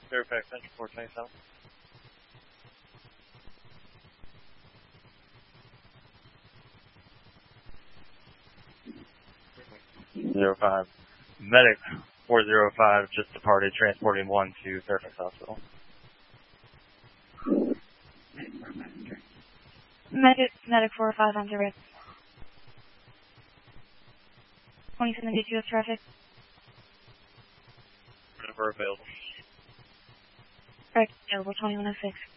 Fairfax Central 427. 05. Medic 405 just departed, transporting 1 to Fairfax Hospital. Medic 405 on direct. 2782 of traffic. Number available. Right, available 2106.